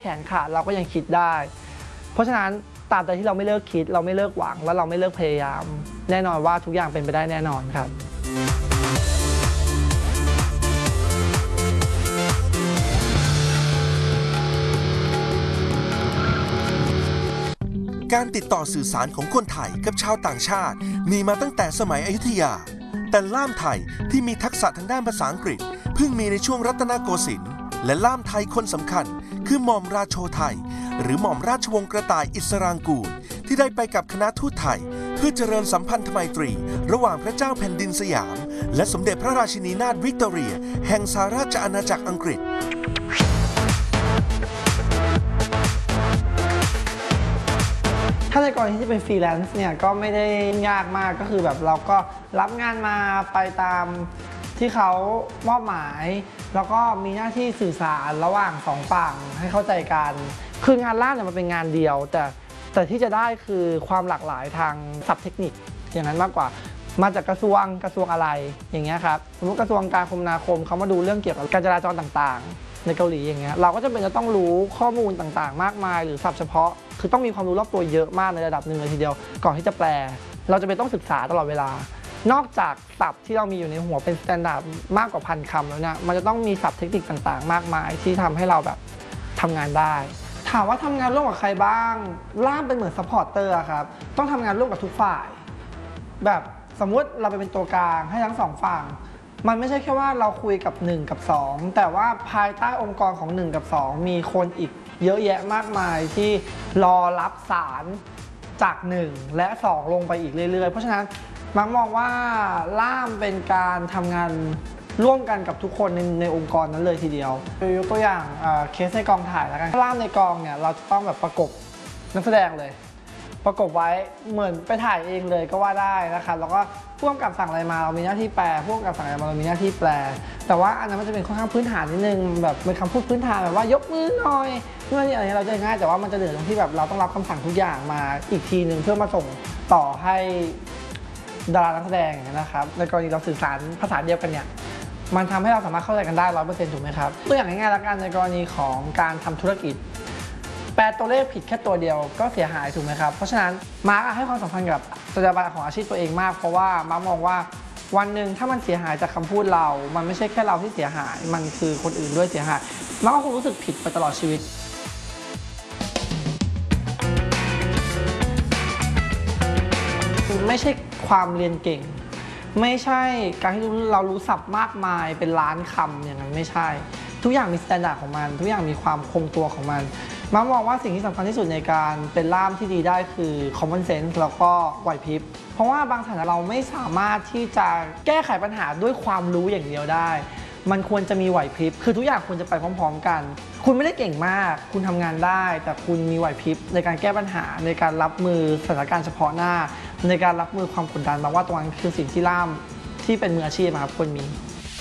แขนขาเราก็ยังคิดได้เพราะฉะนั้นตราบใดที่เราไม่เลิกคิดเราไม่เลิกหวังและเราไม่เลิกพยายามแน่นอนว่าทุกอย่างเป็นไปได้แน่นอนครับการติดต่อสื่อสารของคนไทยกับชาวต่างชาติมีมาตั้งแต่สมัยอยุธยาแต่ล่ามไทยที่มีทักษะทางด้านภาษาอังกฤษเพิ่งมีในช่วงรัตนโกสินทร์และล่ามไทยคนสำคัญคือหม่อมราโชไทยหรือหม่อมราชวงศ์กระต่ายอิสรางกูลที่ได้ไปกับคณะทูตไทยเพื่อเจริญสัมพันธไมตรีระหว่างพระเจ้าแผ่นดินสยามและสมเด็จพระราชินีนาถวิกตอเรียแห่งสหราชอาณาจักรอังกฤษถ้าในกรณีที่เป็นฟรีแลนซ์เนี่ยก็ไม่ได้ยากมากก็คือแบบเราก็รับงานมาไปตามที่เขามอบหมายแล้วก็มีหน้าที่สื่อสารระหว่างสองฝั่งให้เข้าใจกันคืองานล่ามเนี่ยมันเป็นงานเดียวแต่ที่จะได้คือความหลากหลายทางศัพท์เทคนิคอย่างนั้นมากกว่ามาจากกระทรวงอะไรอย่างเงี้ยครับสมมติกระทรวงการคมนาคมเขามาดูเรื่องเกี่ยวกับการจราจรต่างๆในเกาหลีอย่างเงี้ยเราก็จะเป็นจะต้องรู้ข้อมูลต่างๆมากมายหรือศัพท์เฉพาะคือต้องมีความรู้รอบตัวเยอะมากในระดับหนึ่งเลยทีเดียวก่อนที่จะแปลเราจะเป็นต้องศึกษาตลอดเวลานอกจากศัพท์ที่เรามีอยู่ในหัวเป็นสแตนดาร์ดมากกว่า1,000 คำแล้วเนี่ยมันจะต้องมีศัพท์เทคนิคต่างๆมากมายที่ทำให้เราแบบทำงานได้ถามว่าทำงานร่วมกับใครบ้างล่ามเป็นเหมือนซัพพอร์ตเตอร์ครับต้องทำงานร่วมกับทุกฝ่ายแบบสมมุติเราไปเป็นตัวกลางให้ทั้งสองฝั่งมันไม่ใช่แค่ว่าเราคุยกับ1กับ2แต่ว่าภายใต้องค์กรของ1กับ2มีคนอีกเยอะแยะมากมายที่รอรับสารจาก1และ2ลงไปอีกเรื่อยๆเพราะฉะนั้นมักมองว่าล่ามเป็นการทำงานร่วมกันกับทุกคนในองค์กรนั้นเลยทีเดียวยกตัวอย่างเคสในกองถ่ายแล้วกันล่ามในกองเนี่ยเราจะต้องแบบประกบนักแสดงเลยประกบไว้เหมือนไปถ่ายเองเลยก็ว่าได้นะครับแล้วก็ผู้กำกับสั่งอะไรมาเรามีหน้าที่แปลผู้กำกับสั่งอะไรมาเรามีหน้าที่แปลแต่ว่าอันนั้นมันจะเป็นค่อนข้างพื้นฐานนิดนึงแบบเป็นคำพูดพื้นฐานแบบว่ายกมือหน่อยเมื่อนี้อะไรเราจะง่ายแต่ว่ามันจะเหนื่อยตรงที่แบบเราต้องรับคำสั่งทุกอย่างมาอีกทีหนึ่งเพื่อมาส่งต่อให้ดารานักแสดงนะครับในกรณีเราสื่อสารภาษาเดียวกันเนี่ยมันทำให้เราสามารถเข้าใจกันได้ 100% ถูกไหมครับตัวอย่างง่ายๆแล้วกันในกรณีของการทำธุรกิจแปลตัวเลขผิดแค่ตัวเดียวก็เสียหายถูกไหมครับเพราะฉะนั้นมาร์คให้ความสำคัญกับจรรยาบรรณของอาชีพตัวเองมากเพราะว่ามาร์คมองว่าวันหนึ่งถ้ามันเสียหายจากคำพูดเรามันไม่ใช่แค่เราที่เสียหายมันคือคนอื่นด้วยเสียหายมาร์คก็คงรู้สึกผิดไปตลอดชีวิตไม่ใช่ความเรียนเก่งไม่ใช่การที่เรารู้ศัพท์มากมายเป็นล้านคำอย่างนั้นไม่ใช่ทุกอย่างมีมาตรฐานของมันทุกอย่างมีความคงตัวของมันมามองว่าสิ่งที่สำคัญที่สุดในการเป็นล่ามที่ดีได้คือ common sense แล้วก็ไหวพริบเพราะว่าบางสถานการณ์เราไม่สามารถที่จะแก้ไขปัญหาด้วยความรู้อย่างเดียวได้มันควรจะมีไหวพริบคือทุกอย่างควรจะไปพร้อมๆกันคุณไม่ได้เก่งมากคุณทำงานได้แต่คุณมีไหวพริบในการแก้ปัญหาในการรับมือสถานการณ์เฉพาะหน้าในการรับมือความกดดันมาว่าตรงนั้นคือสิ่งที่ล่ามที่เป็นมืออาชีพครับควรมี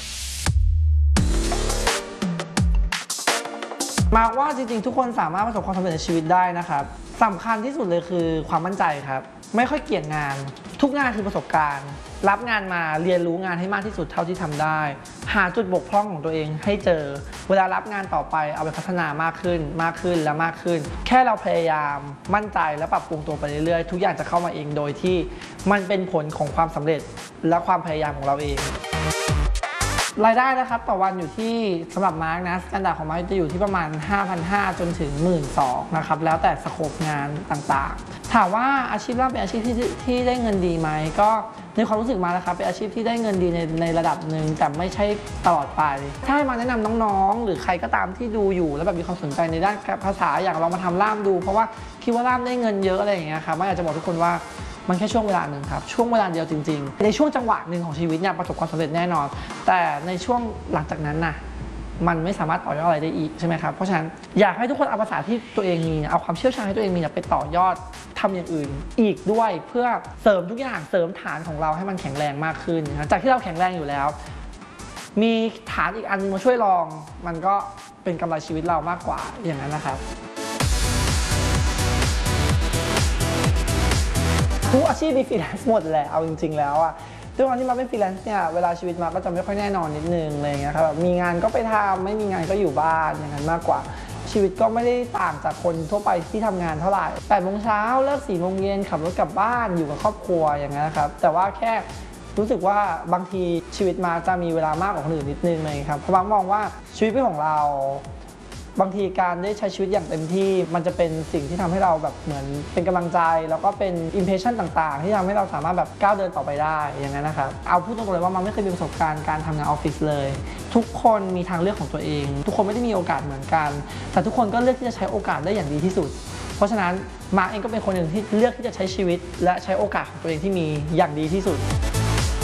มาว่าจริงๆทุกคนสามารถประสบความสำเร็จในชีวิตได้นะครับสำคัญที่สุดเลยคือความมั่นใจครับไม่ค่อยเกลียดงานทุกงานคือประสบการณ์รับงานมาเรียนรู้งานให้มากที่สุดเท่าที่ทำได้หาจุดบกพร่องของตัวเองให้เจอเวลารับงานต่อไปเอาไปพัฒนามากขึ้นและมากขึ้นแค่เราพยายามมั่นใจและปรับปรุงตัวไปเรื่อยๆทุกอย่างจะเข้ามาเองโดยที่มันเป็นผลของความสำเร็จและความพยายามของเราเองรายได้นะครับต่อวันอยู่ที่สำหรับมาร์กนะสแตนดาร์ดของมาร์กจะอยู่ที่ประมาณ 5,500 จนถึง 12,000 นะครับแล้วแต่สโคปงานต่างๆถามว่าอาชีพล่ามเป็นอาชีพที่ได้เงินดีไหมก็ในความรู้สึกมานะครับเป็นอาชีพที่ได้เงินดีในระดับหนึ่งแต่ไม่ใช่ตลอดไปถ้าให้มาแนะนำน้องๆหรือใครก็ตามที่ดูอยู่แล้วแบบมีความสนใจในด้านภาษาอย่างเรามาทำล่ามดูเพราะว่าคิดว่าล่ามได้เงินเยอะอะไรอย่างเงี้ยครับมาอยากจะบอกทุกคนว่ามันแค่ช่วงเวลาหนึ่งครับช่วงเวลาเดียวจริงๆในช่วงจังหวะหนึ่งของชีวิตเนี่ยประสบความสำเร็จแน่นอนแต่ในช่วงหลังจากนั้นนะมันไม่สามารถต่อยอดอะไรได้อีกใช่ไหมครับเพราะฉะนั้นอยากให้ทุกคนเอาภาษาที่ตัวเองมีเอาความเชี่ยวชาญที่ตัวเองมีไปต่อยอดทำอย่างอื่นอีกด้วยเพื่อเสริมทุกอย่างเสริมฐานของเราให้มันแข็งแรงมากขึ้นจากที่เราแข็งแรงอยู่แล้วมีฐานอีกอันนึงมาช่วยรองมันก็เป็นกำไรชีวิตเรามากกว่าอย่างนั้นนะครับทุกอาชีพมีฟรีแลนซ์หมดแหละเอาจริงๆแล้วอะด้วยความที่มาเป็นฟรีแลนซ์เนี่ยเวลาชีวิตมาก็จะไม่ค่อยแน่นอนนิดนึงอะไรเงี้ยครับมีงานก็ไปทำไม่มีงานก็อยู่บ้านอย่างนั้นมากกว่าชีวิตก็ไม่ได้ต่างจากคนทั่วไปที่ทำงานเท่าไหร่8 โมงเช้าเลิก4 โมงเย็นขับรถกลับบ้านอยู่กับครอบครัวอย่างนั้นนะครับแต่ว่าแค่รู้สึกว่าบางทีชีวิตมาจะมีเวลามากกว่าคนอื่นนิดนึงเลยครับเพราะบางมองว่าชีวิตเป็นของเราบางทีการได้ใช้ชีวิตอย่างเต็มที่มันจะเป็นสิ่งที่ทำให้เราแบบเหมือนเป็นกำลังใจแล้วก็เป็นอิมเพรสชั่นต่างๆที่ทำให้เราสามารถแบบก้าวเดินต่อไปได้อย่างนั้นนะครับเอาพูดตรงๆเลยว่ามันไม่เคยมีประสบการณ์การทำงานออฟฟิศเลยทุกคนมีทางเลือกของตัวเองทุกคนไม่ได้มีโอกาสเหมือนกันแต่ทุกคนก็เลือกที่จะใช้โอกาสได้อย่างดีที่สุดเพราะฉะนั้นมาร์คเองก็เป็นคนหนึ่งที่เลือกที่จะใช้ชีวิตและใช้โอกาสของตัวเองที่มีอย่างดีที่สุด